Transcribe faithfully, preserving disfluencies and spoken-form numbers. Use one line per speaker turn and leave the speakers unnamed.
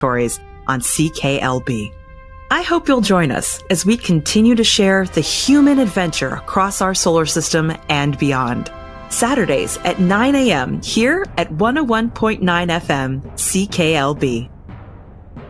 stories on C K L B. I hope you'll join us as we continue to share the human adventure across our solar system and beyond. Saturdays at nine a.m. here at one oh one point nine F M C K L B.